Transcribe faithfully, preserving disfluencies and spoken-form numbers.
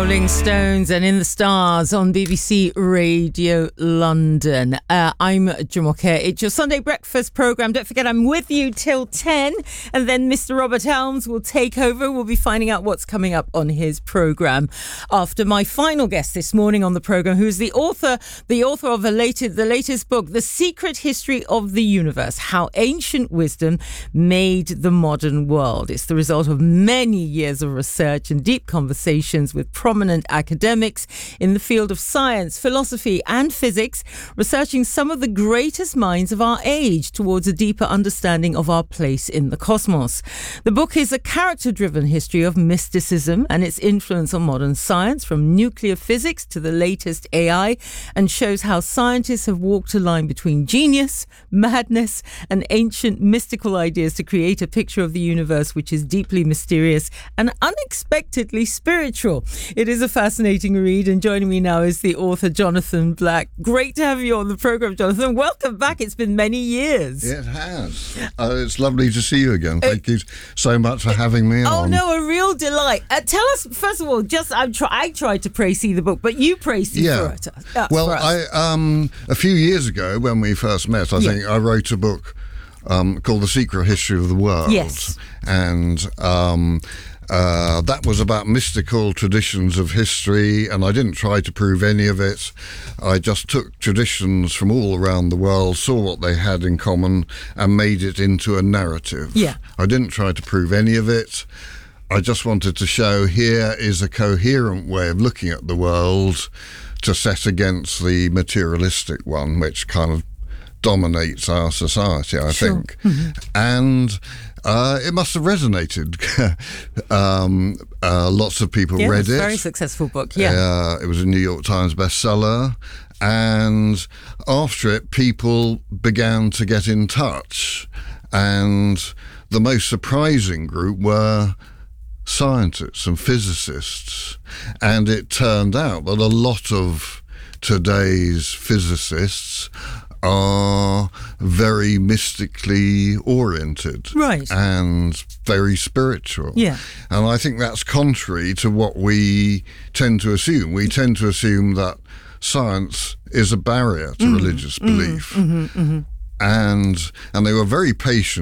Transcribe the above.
Rolling Stones and In the Stars on B B C Radio London. Uh, I'm Jumoke. It's your Sunday breakfast programme. Don't forget, I'm with you till ten, and then Mister Robert Helms will take over. We'll be finding out what's coming up on his programme after my final guest this morning on the programme, who is the author, the author of the latest, the latest book, The Secret History of the Universe: How Ancient Wisdom Made the Modern World. It's the result of many years of research and deep conversations with prominent academics in the field of science, philosophy and physics, researching some of the greatest minds of our age towards a deeper understanding of our place in the cosmos. The book is a character-driven history of mysticism and its influence on modern science, from nuclear physics to the latest A I, and shows how scientists have walked a line between genius, madness and ancient mystical ideas to create a picture of the universe which is deeply mysterious and unexpectedly spiritual. It is a fascinating read, and joining me now is the author Jonathan Black. Great to have you on the programme, Jonathan. Welcome back. It's been many years. It has. Uh, it's lovely to see you again. Thank uh, you so much for having me oh, on. Oh, no, a real delight. Uh, tell us, first of all, just I'm try- I tried to praise the book, but you praised it yeah. for it. Uh, well, for us. I um, a few years ago when we first met, I yeah. think I wrote a book um, called The Secret History of the World. Yes. And um, Uh, that was about mystical traditions of history, and I didn't try to prove any of it. I just took traditions from all around the world, saw what they had in common, and made it into a narrative. Yeah. I didn't try to prove any of it. I just wanted to show here is a coherent way of looking at the world to set against the materialistic one, which kind of dominates our society, I sure. think. Mm-hmm. And uh, it must have resonated. um, uh, lots of people yeah, read it's a it. very successful book, yeah. Uh, it was a New York Times bestseller. And after it, people began to get in touch. And the most surprising group were scientists and physicists. And it turned out that a lot of today's physicists are very mystically oriented, right, and very spiritual. Yeah. And I think that's contrary to what we tend to assume. We tend to assume that science is a barrier to mm, religious belief. Mm, mm-hmm, mm-hmm. And and they were very patient